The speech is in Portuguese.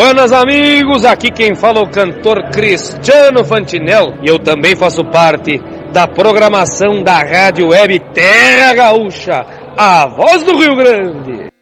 Buenas amigos, aqui quem fala é o cantor Cristiano Fantinel e eu também faço parte da programação da Rádio Web Terra Gaúcha, a voz do Rio Grande.